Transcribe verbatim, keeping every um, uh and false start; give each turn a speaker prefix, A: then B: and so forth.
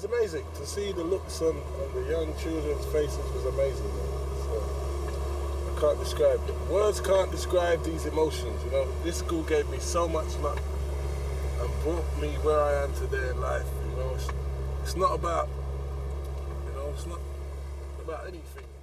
A: was amazing. To see the looks on, on the young children's faces was amazing, man. So, I can't describe it. Words can't describe these emotions, you know. This school gave me so much love and brought me where I am today in life, you know. It's, it's not about, you know, it's not about anything.